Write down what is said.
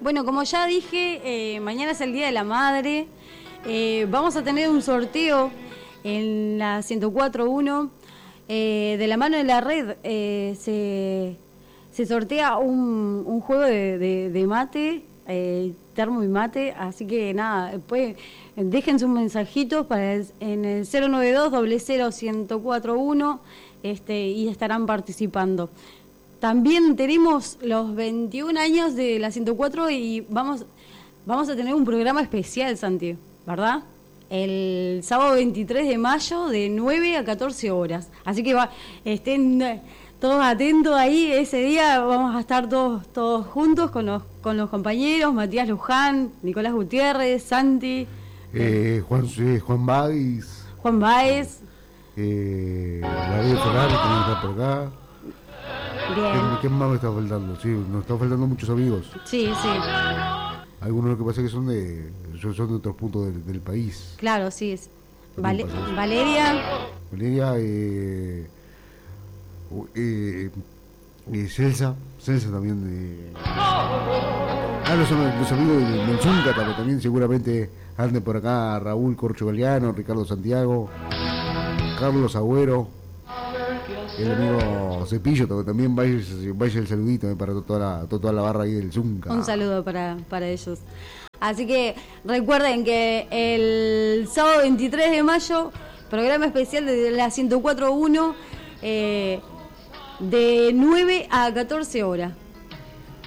Bueno, como ya dije, mañana es el Día de la Madre. Vamos a tener un sorteo en la 104.1. De la mano de la red se sortea un juego de mate, termo y mate. Así que nada, después dejen sus mensajitos en el 092-001041 y estarán participando. También tenemos los 21 años de la 104 y vamos a tener un programa especial, Santi, ¿verdad? El sábado 23 de mayo de 9 a 14 horas. Así que estén todos atentos ahí. Ese día vamos a estar todos juntos con los compañeros, Matías Luján, Nicolás Gutiérrez, Santi. Juan Baez. David Ferrari, que está por acá. Bien. ¿Qué más me está faltando? Sí, nos están faltando muchos amigos. Sí. Algunos lo que pasa es que son de otros puntos del país. Claro, sí. Valeria, Celsa también. Los amigos del Zunca también seguramente anden por acá. Raúl Corcho Galeano, Ricardo Santiago, Carlos Agüero, el amigo Cepillo, también vaya el saludito para toda la barra ahí del Zunca. Un saludo para ellos. Así que recuerden que el sábado 23 de mayo, programa especial de la 104.1, de 9 a 14 horas.